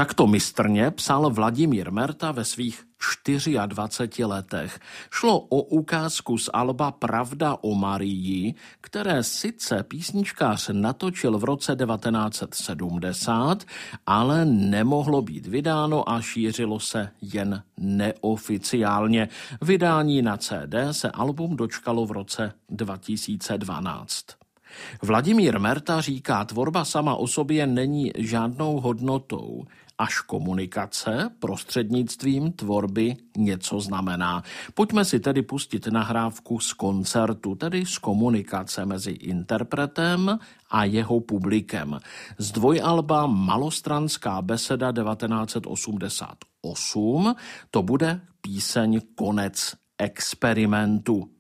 Takto mistrně psal Vladimír Merta ve svých 24 letech. Šlo o ukázku z alba Pravda o Marii, které sice písničkář natočil v roce 1970, ale nemohlo být vydáno a šířilo se jen neoficiálně. Vydání na CD se album dočkalo v roce 2012. Vladimír Merta říká, tvorba sama o sobě není žádnou hodnotou, až komunikace prostřednictvím tvorby něco znamená. Pojďme si tedy pustit nahrávku z koncertu, tedy z komunikace mezi interpretem a jeho publikem. Z dvojalba Malostranská beseda 1988 to bude píseň Konec experimentu.